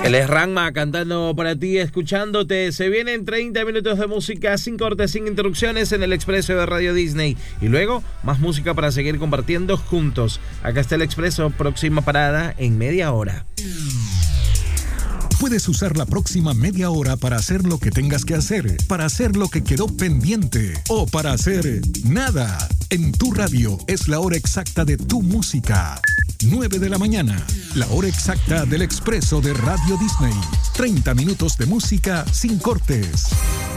Él es Ranma cantando para ti, escuchándote. Se vienen 30 minutos de música sin cortes, sin interrupciones en el Expreso de Radio Disney. Y luego, más música para seguir compartiendo juntos. Acá está el Expreso, próxima parada en media hora. Puedes usar la próxima media hora para hacer lo que tengas que hacer, para hacer lo que quedó pendiente o para hacer nada. En tu radio es la hora exacta de tu música. 9 de la mañana, la hora exacta del Expreso de Radio Disney. 30 minutos de música sin cortes.